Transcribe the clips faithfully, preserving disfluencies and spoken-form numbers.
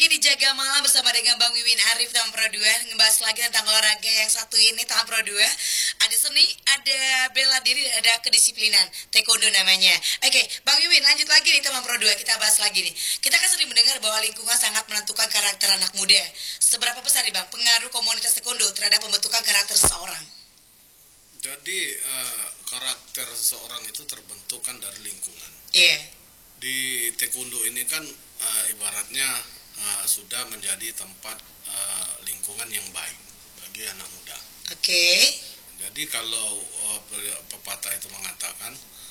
lagi di Jaga Malam bersama dengan Bang Wiwin Arif Taman Pro dua. Ngebahas lagi tentang olahraga yang satu ini, Taman Pro dua. Ada seni, ada bela diri, ada kedisiplinan. Taekwondo namanya. Oke, Bang Wiwin lanjut lagi nih Taman Pro dua. Kita bahas lagi nih. Kita kan sering mendengar bahwa lingkungan sangat menentukan karakter anak muda. Seberapa besar nih Bang pengaruh komunitas taekwondo terhadap pembentukan karakter seseorang? Jadi uh, karakter seseorang itu terbentuk kan dari lingkungan. Iya. Yeah. Di taekwondo ini kan uh, ibaratnya uh, sudah menjadi tempat uh, lingkungan yang baik bagi anak muda. Oke. Okay. Jadi kalau uh, pepatah itu mengatakan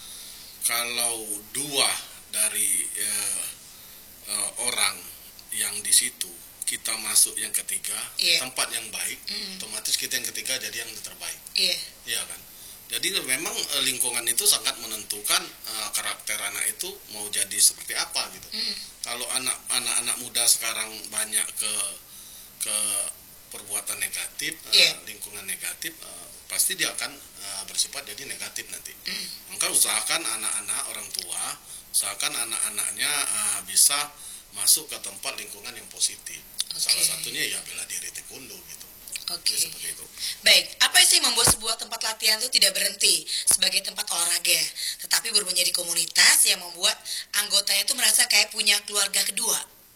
kalau dua dari uh, uh, orang yang di situ kita masuk yang ketiga, yeah. tempat yang baik, mm. otomatis kita yang ketiga jadi yang terbaik. Iya. Yeah. Iya kan? Jadi memang uh, lingkungan itu sangat menentukan uh, karakter anak itu mau jadi seperti apa gitu. Mm. Kalau anak anak-anak muda sekarang banyak ke ke perbuatan negatif, yeah. uh, lingkungan negatif, uh, pasti dia akan uh, bersifat jadi negatif nanti. Mm. Maka usahakan anak-anak orang tua, usahakan anak-anaknya uh, bisa masuk ke tempat lingkungan yang positif. Okay. Salah satunya ya bela diri taekwondo gitu. Oke. Okay. Seperti itu. Baik, apa sih yang membuat sebuah tempat latihan itu tidak berhenti sebagai tempat olahraga, tetapi berubah menjadi komunitas yang membuat anggotanya itu merasa kayak punya keluarga kedua?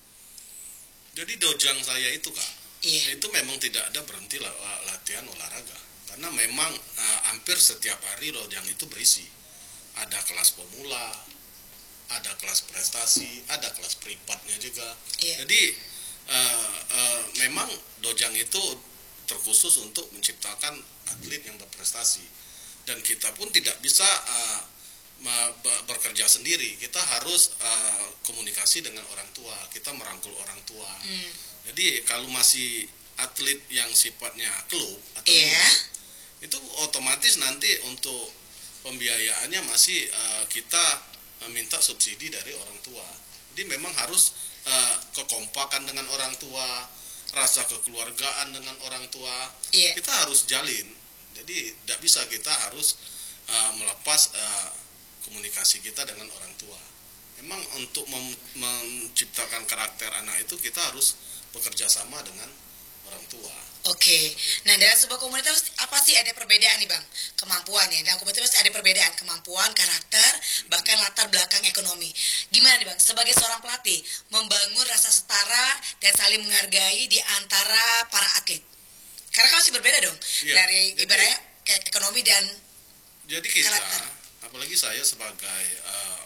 Jadi dojang saya itu Kak, yeah. itu memang tidak ada berhenti latihan olahraga, karena memang uh, hampir setiap hari dojang itu berisi. Ada kelas pemula, ada kelas prestasi, ada kelas privatnya juga. Yeah. Jadi uh, uh, memang dojang itu terkhusus untuk menciptakan atlet yang berprestasi, dan kita pun tidak bisa uh, bekerja sendiri. Kita harus uh, komunikasi dengan orang tua, kita merangkul orang tua. Mm. Jadi kalau masih atlet yang sifatnya klub atau yeah. klub, itu otomatis nanti untuk pembiayaannya masih uh, kita uh, minta subsidi dari orang tua. Jadi memang harus uh, kekompakan dengan orang tua, rasa kekeluargaan dengan orang tua, yeah. kita harus jalin. Jadi tidak bisa kita harus uh, melepas uh, komunikasi kita dengan orang tua. Memang untuk mem- menciptakan karakter anak itu kita harus bekerja sama dengan orang tua. Oke, nah dalam sebuah komunitas apa sih ada perbedaan nih Bang? Kemampuan ya, dalam komunitas pasti ada perbedaan kemampuan, karakter, bahkan latar belakang ekonomi. Gimana nih Bang, sebagai seorang pelatih, membangun rasa setara dan saling menghargai di antara para atlet? Karena kan masih berbeda dong, ya, dari jadi, ibaratnya kayak ekonomi dan jadi kita, karakter. Apalagi saya sebagai uh,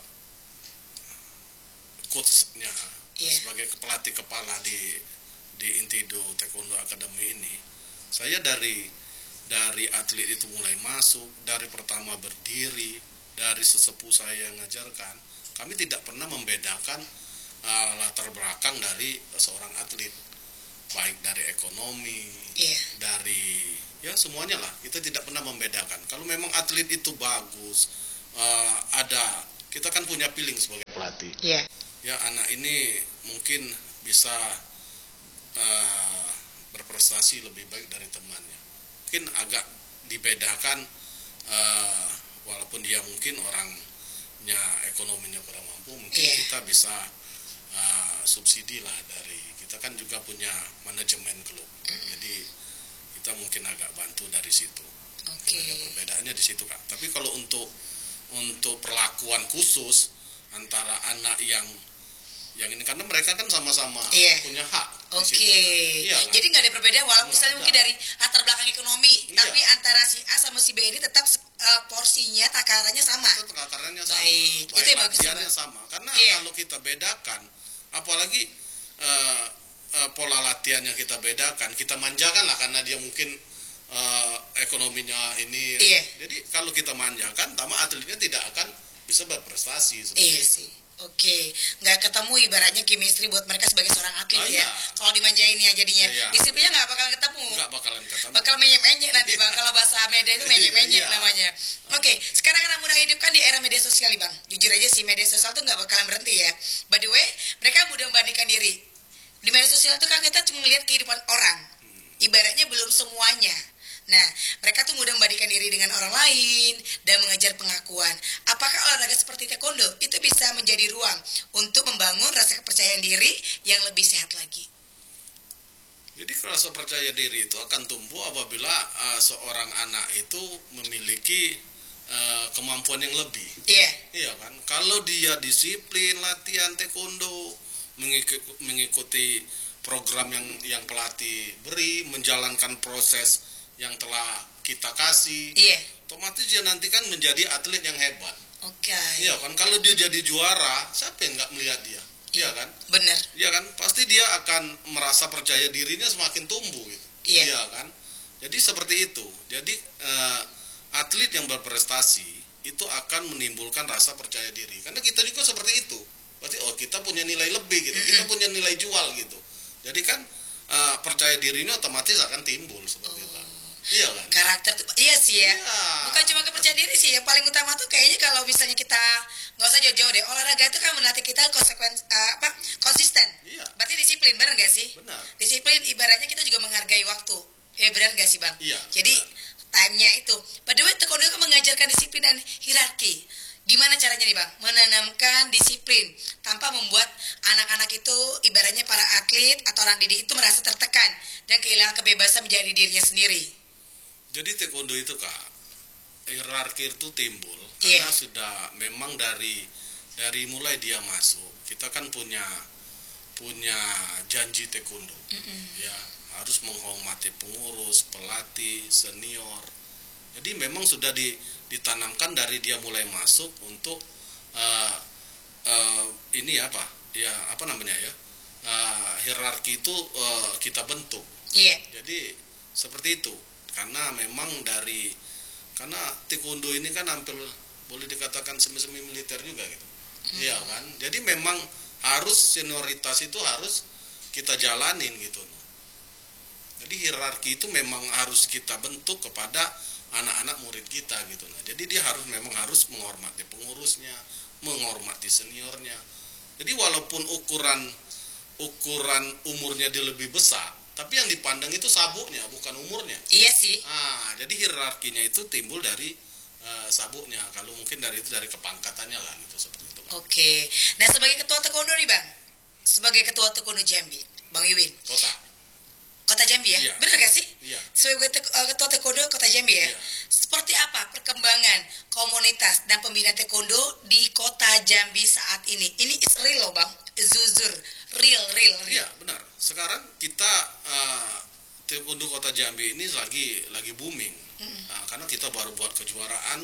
coachnya, yeah. sebagai pelatih kepala di di Intido Taekwondo Academy ini, saya dari dari atlet itu mulai masuk, dari pertama berdiri, dari sesepuh saya yang ngajarkan, kami tidak pernah membedakan uh, latar belakang dari seorang atlet, baik dari ekonomi, yeah. dari ya semuanya lah, kita tidak pernah membedakan. Kalau memang atlet itu bagus, uh, ada, kita kan punya feeling sebagai pelatih, yeah. ya anak ini mungkin bisa Uh, berprestasi lebih baik dari temannya. Mungkin agak dibedakan, uh, walaupun dia mungkin orangnya ekonominya kurang mampu, mungkin yeah. kita bisa uh, subsidi lah dari, kita kan juga punya manajemen klub, mm. jadi kita mungkin agak bantu dari situ. Okay. Ada perbedaannya di situ Kak. Tapi kalau untuk untuk perlakuan khusus antara anak yang yang ini, karena mereka kan sama-sama yeah. punya hak. Oke, okay. iya, kan? Jadi nggak ada perbedaan walaupun misalnya mungkin dari latar belakang ekonomi, iya. tapi antara si A sama si B ini tetap uh, porsinya, takarannya sama. Itu takarannya sama. Baik, baik itu yang bagus sama. Karena yeah. kalau kita bedakan, apalagi uh, uh, pola latihannya kita bedakan, kita manjakan lah karena dia mungkin uh, ekonominya ini. Yeah. Jadi kalau kita manjakan, tama atletnya tidak akan bisa berprestasi seperti iya itu. Sih. Oke, nggak ketemu ibaratnya chemistry buat mereka sebagai seorang atlet oh, ya. Iya. Kalau dimanjain ya jadinya, iya. disiplinnya nggak bakalan ketemu. Nggak bakalan ketemu. Bakal menyek-menyek nanti Bang, kalau bahasa media itu menyek-menyek iya. namanya. Oke, sekarang anak muda hidup kan di era media sosial nih Bang. Jujur aja sih media sosial tuh nggak bakalan berhenti ya. By the way, mereka mudah membandingkan diri. Di media sosial itu kan kita cuma melihat kehidupan orang. Hmm. Ibaratnya belum semuanya. Nah, mereka tuh mudah membandingkan diri dengan orang lain dan mengejar pengakuan. Apakah olahraga seperti taekwondo itu bisa menjadi ruang untuk membangun rasa kepercayaan diri yang lebih sehat lagi? Jadi rasa percaya diri itu akan tumbuh apabila uh, seorang anak itu memiliki uh, kemampuan yang lebih. Iya. Yeah. Iya kan? Kalau dia disiplin latihan taekwondo, mengikuti, mengikuti program yang yang pelatih beri, menjalankan proses yang telah kita kasih, iya. otomatis dia nanti kan menjadi atlet yang hebat. Oke. Okay. Iya kan, kalau dia jadi juara, siapa yang nggak melihat dia? Iya kan? Benar. Iya kan, pasti dia akan merasa percaya dirinya semakin tumbuh. Gitu. Iya. Iya kan? Jadi seperti itu. Jadi uh, atlet yang berprestasi itu akan menimbulkan rasa percaya diri. Karena kita juga seperti itu. Berarti oh kita punya nilai lebih gitu, mm-hmm. kita punya nilai jual gitu. Jadi kan uh, percaya dirinya otomatis akan timbul seperti itu. Iya kan? Karakter tuh, iya sih ya. Iya. Bukan cuma kepercayaan diri sih, yang paling utama tuh kayaknya kalau misalnya kita nggak usah jauh-jauh deh, olahraga itu kan melatih kita konsekuen uh, apa konsisten. Iya. Berarti disiplin, benar nggak sih? Benar. Disiplin ibaratnya kita juga menghargai waktu. Ya benar nggak sih bang? Iya. Jadi benar. Time-nya itu. By the way, taekwondo kan mengajarkan disiplin dan hierarki. Gimana caranya nih bang? Menanamkan disiplin tanpa membuat anak-anak itu ibaratnya para atlet atau orang didik itu merasa tertekan dan kehilangan kebebasan menjadi dirinya sendiri. Jadi taekwondo itu kak, hierarki itu timbul yeah. karena sudah memang dari dari mulai dia masuk kita kan punya punya janji taekwondo, mm-hmm. ya harus menghormati pengurus, pelatih, senior. Jadi memang sudah di, ditanamkan dari dia mulai masuk untuk uh, uh, ini apa ya apa namanya ya uh, hierarki itu uh, kita bentuk. Yeah. Jadi seperti itu. Karena memang dari karena taekwondo ini kan hampir boleh dikatakan semi-semi militer juga gitu. Iya hmm. kan? Jadi memang harus senioritas itu harus kita jalanin gitu. Jadi hierarki itu memang harus kita bentuk kepada anak-anak murid kita gitu. Nah, jadi dia harus memang harus menghormati pengurusnya, menghormati seniornya. Jadi walaupun ukuran ukuran umurnya dia lebih besar, tapi yang dipandang itu sabuknya, bukan umurnya. Iya sih. Ah, jadi hierarkinya itu timbul dari uh, sabuknya. Kalau mungkin dari itu dari kepangkatannya lah gitu seperti itu. Oke. Okay. Nah sebagai ketua taekwondo nih bang, sebagai ketua taekwondo Jambi, Bang Iwin. Kota. Kota Jambi ya? Iya. Bener gak sih? Iya. Sebagai te- uh, ketua taekwondo Kota Jambi ya? Iya. Seperti apa perkembangan komunitas dan pembina taekwondo di Kota Jambi saat ini? Ini is real loh bang, zuzur, real, real, real. Iya benar. Sekarang kita uh, taekwondo Kota Jambi ini lagi lagi booming, mm. uh, karena kita baru buat kejuaraan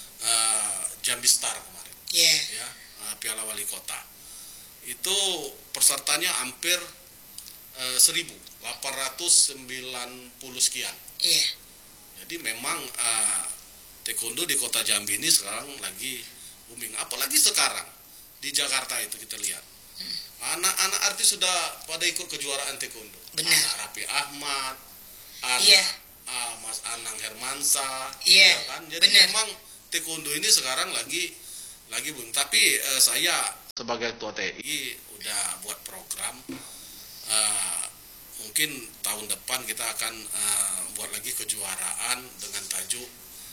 uh, Jambi Star kemarin. Yeah. Ya, uh, Piala Wali Kota. Itu pesertanya hampir uh, seribu delapan ratus sembilan puluh sekian. Iya. Yeah. Jadi memang uh, taekwondo di Kota Jambi ini sekarang lagi booming. Apalagi sekarang di Jakarta itu kita lihat. Hmm. Anak-anak artis sudah pada ikut kejuaraan taekwondo. Benar. Anak Raffi Ahmad, anak yeah. uh, Mas Anang Hermansa, yeah. ya kan. Jadi benar. memang taekwondo ini sekarang lagi lagi booming. Tapi uh, saya sebagai ketua T I udah buat program. Uh, mungkin tahun depan kita akan uh, buat lagi kejuaraan dengan tajuk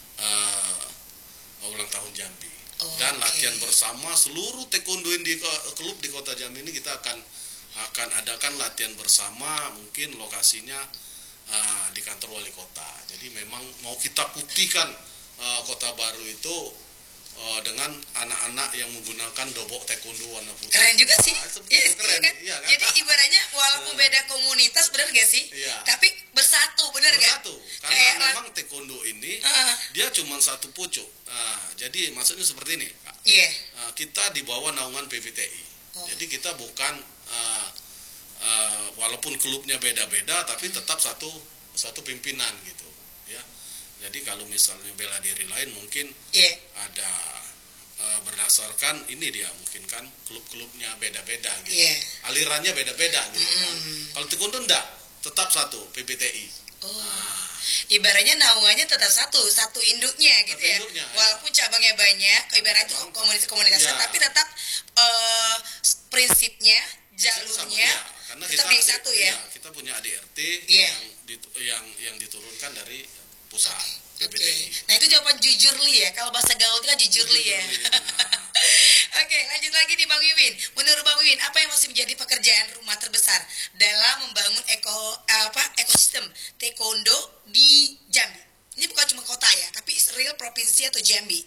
uh, ulang tahun Jambi. Oh, dan latihan okay. bersama seluruh taekwondo di klub di Kota Jambi ini kita akan akan adakan latihan bersama, mungkin lokasinya uh, di kantor wali kota. Jadi memang mau kita putihkan uh, Kota Baru itu uh, dengan anak-anak yang menggunakan dobok taekwondo warna putih. Keren juga sih. Nah, yes, keren. kan? Iya, kan? Jadi ibaratnya walaupun beda komunitas, benar gak sih? Iya. Tapi bersatu, benar gak? Bersatu. Karena Kayak memang taekwondo ini uh. dia cuma satu pucuk. Nah, jadi maksudnya seperti ini. Iya. Yeah. Uh, kita di bawah naungan P V T I. Oh. Jadi kita bukan uh, uh, walaupun klubnya beda-beda, tapi tetap satu satu pimpinan gitu. Ya. Jadi kalau misalnya bela diri lain mungkin yeah. ada uh, berdasarkan ini dia mungkin kan klub-klubnya beda-beda gitu. Yeah. Alirannya beda-beda gitu mm-hmm. kan. Kalau taekwondo enggak, tetap satu P B T I. Oh. Nah. Ibaratnya naungannya tetap satu, satu induknya gitu satu ya. Induknya, walaupun ya. Cabangnya banyak, ibaratnya komunitas-komunitasnya ya. Tapi tetap uh, prinsipnya, jalurnya ya, karena tetap kita di satu ya. ya. Kita punya A D R T yeah. yang, yang yang diturunkan dari pusat P B T I. Okay. Nah itu jawaban jujurli ya, kalau bahasa gaul itu kan jujurli ya. Nah. Oke, lanjut lagi nih Bang Wiwin. Menurut Bang Wiwin, apa yang masih menjadi pekerjaan rumah terbesar dalam membangun eko apa ekosistem taekwondo di Jambi? Ini bukan cuma kota ya, tapi real provinsi atau Jambi.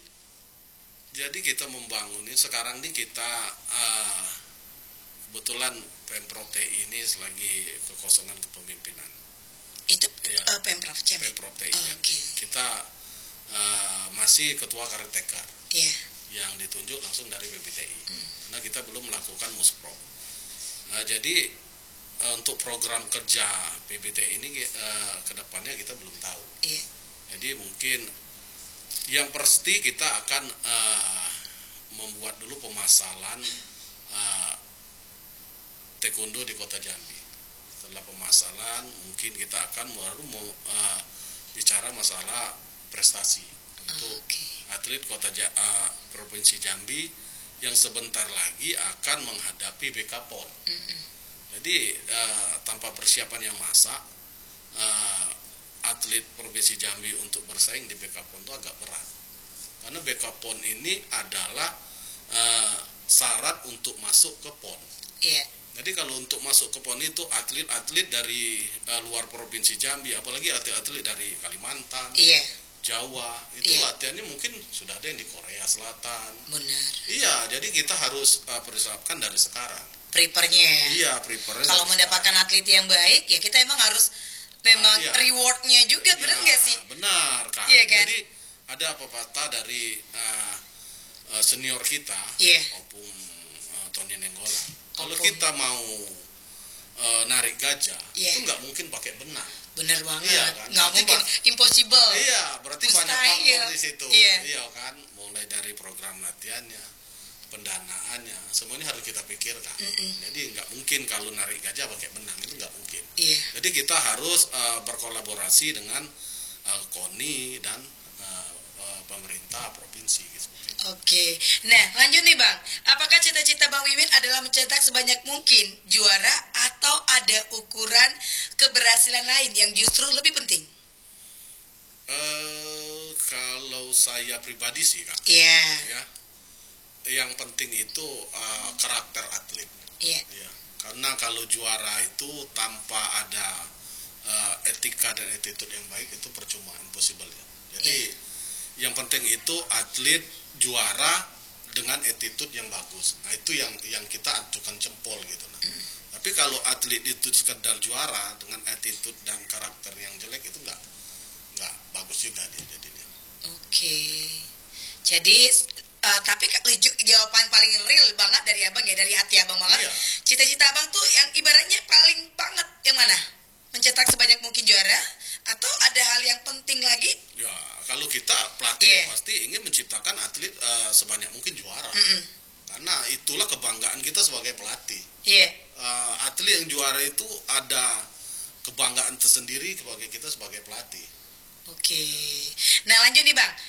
Jadi kita membangun ini sekarang ini kita uh, kebetulan Pemprov T I ini lagi kekosongan kepemimpinan. Itu ya, uh, Pemprov Jambi. Pemprov T I. Oh, okay. Kita uh, masih ketua Karetekar. Iya. Yeah. Yang ditunjuk langsung dari P B T I. Hmm. Nah kita belum melakukan muspro. Nah, jadi uh, untuk program kerja P B T I ini uh, kedepannya kita belum tahu. Yeah. Jadi mungkin yang pasti kita akan uh, membuat dulu pemasalan uh, taekwondo di Kota Jambi. Setelah pemasalan mungkin kita akan baru mau uh, bicara masalah prestasi untuk oh, okay. atlet Kota ja, uh, Provinsi Jambi yang sebentar lagi akan menghadapi B K P O N. Mm-mm. Jadi uh, tanpa persiapan yang masak, uh, atlet Provinsi Jambi untuk bersaing di B K P O N itu agak berat. Karena B K P O N ini adalah uh, syarat untuk masuk ke P O N. Yeah. Jadi kalau untuk masuk ke P O N itu atlet-atlet dari uh, luar Provinsi Jambi, apalagi atlet-atlet dari Kalimantan, yeah. Jawa, itu yeah. latihannya mungkin sudah ada yang di Korea Selatan. Benar. Iya, jadi kita harus uh, persiapkan dari sekarang. Prepare-nya. Iya, prepare. Kalau mendapatkan atlet yang baik, ya kita emang harus memang uh, iya. reward-nya juga, benar nggak ya, sih? Benar, Kak. Iya, kan? Jadi ada pepatah dari uh, uh, senior kita, yeah. Opung uh, Tony Nenggolan. Kalau kita mau uh, narik gajah, yeah. itu nggak mungkin pakai benang. Bener banget. Iya, kan? Nggak mungkin, impossible. Iya, berarti Mustahil. banyak faktor di situ. Iya. Iya kan, mulai dari program latihannya, pendanaannya, semuanya harus kita pikirkan. Mm-mm. Jadi nggak mungkin kalau narik gajah pakai benang, itu nggak mungkin. Iya. Jadi kita harus uh, berkolaborasi dengan uh, KONI dan uh, uh, pemerintah provinsi gitu. Oke, nah lanjut nih Bang, apakah cita-cita Bang Wiwin adalah mencetak sebanyak mungkin juara atau ada ukuran keberhasilan lain yang justru lebih penting? Uh, kalau saya pribadi sih Kak, yeah. ya, yang penting itu uh, karakter atlet. Yeah. Ya, karena kalau juara itu tanpa ada uh, etika dan attitude yang baik itu percuma, impossible ya. Jadi yeah. yang penting itu atlet juara dengan attitude yang bagus. Nah itu yang yang kita acukan jempol gitu. Nah. Mm. Tapi kalau atlet itu sekedar juara dengan attitude dan karakter yang jelek itu enggak enggak bagus juga dia jadinya. Oke. Okay. Jadi uh, tapi jawaban paling real banget dari Abang ya, dari hati Abang banget. Iya. Cita-cita Abang tuh yang ibaratnya paling banget yang mana? Mencetak sebanyak mungkin juara atau ada hal yang penting lagi? Ya, kalau kita pelatih yeah. pasti ingin menciptakan atlet uh, sebanyak mungkin juara. Mm-mm. Karena itulah kebanggaan kita sebagai pelatih. Yeah. Uh, atlet yang juara itu ada kebanggaan tersendiri sebagai kita sebagai pelatih. Oke. Nah, lanjut nih Bang.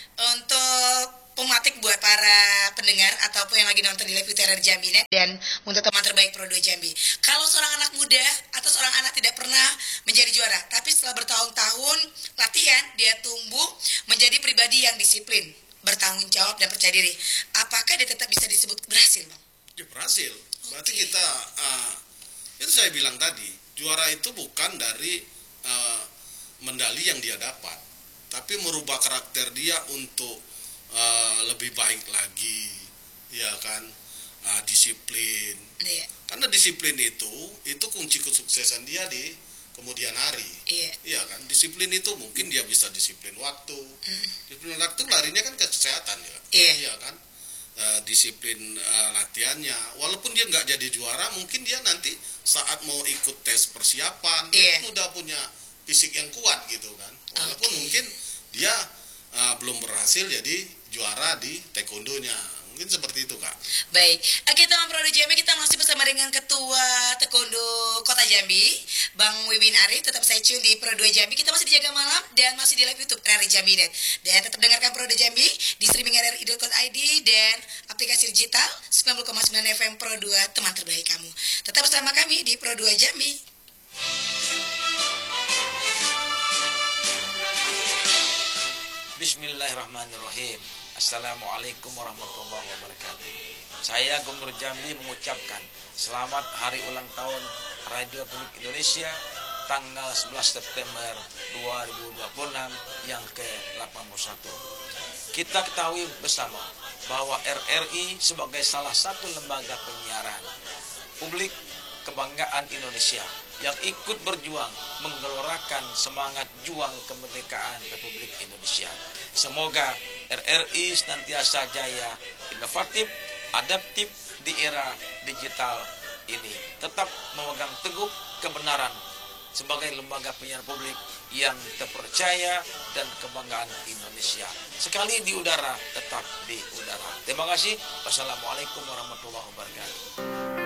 Untuk pematik buat para pendengar ataupun yang lagi nonton di live T R Jambi dan untuk teman terbaik Pro dua Jambi. Kalau seorang anak muda atau seorang anak tidak pernah menjadi juara, tapi setelah bertahun-tahun latihan dia tumbuh menjadi pribadi yang disiplin, bertanggung jawab dan percaya diri. Apakah dia tetap bisa disebut berhasil, Bang? Ya berhasil. Berarti okay. kita uh, itu saya bilang tadi, juara itu bukan dari uh, medali yang dia dapat, tapi merubah karakter dia untuk Uh, lebih baik lagi, ya kan, uh, disiplin. Yeah. Karena disiplin itu itu kunci kesuksesan dia di kemudian hari. Yeah. Iya kan, disiplin itu mungkin dia bisa disiplin waktu. Mm. Disiplin waktu larinya kan ke kesehatan ya. Yeah. Iya kan, uh, disiplin uh, latihannya. Walaupun dia nggak jadi juara, mungkin dia nanti saat mau ikut tes persiapan, yeah. dia udah punya fisik yang kuat gitu kan. Walaupun okay. mungkin dia uh, belum berhasil jadi juara di taekwondonya, mungkin seperti itu Kak. Baik, oke teman Pro dua Jambi, kita masih bersama dengan Ketua Taekwondo Kota Jambi, Bang Wiwin Arif. Tetap stay tune di Pro dua Jambi, kita masih di Jaga Malam dan masih di live YouTube R R I Jambi Net. Dan tetap dengarkan Pro dua Jambi di streaming R R I dot I D dan aplikasi digital sembilan puluh koma sembilan F M Pro dua, teman terbaik kamu. Tetap bersama kami di Pro dua Jambi. Bismillahirrahmanirrahim. Assalamualaikum warahmatullahi wabarakatuh. Saya Gubernur Jambi mengucapkan selamat hari ulang tahun Radio Republik Indonesia tanggal sebelas September dua ribu dua puluh enam yang ke delapan puluh satu. Kita ketahui bersama bahwa R R I sebagai salah satu lembaga penyiaran publik kebanggaan Indonesia yang ikut berjuang menggelorakan semangat juang kemerdekaan Republik Indonesia. Semoga R R I senantiasa jaya, inovatif, adaptif di era digital ini, tetap memegang teguh kebenaran sebagai lembaga penyiaran publik yang terpercaya dan kebanggaan Indonesia. Sekali di udara, tetap di udara. Terima kasih. Wassalamualaikum warahmatullahi wabarakatuh.